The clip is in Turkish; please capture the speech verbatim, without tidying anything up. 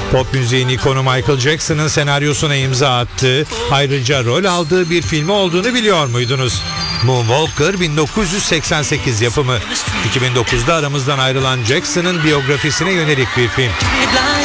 Pop müziğin ikonu Michael Jackson'ın senaryosuna imza attığı, ayrıca rol aldığı bir filmi olduğunu biliyor muydunuz? Moonwalker bin dokuz yüz seksen sekiz yapımı. iki bin dokuzda aramızdan ayrılan Jackson'ın biyografisine yönelik bir film.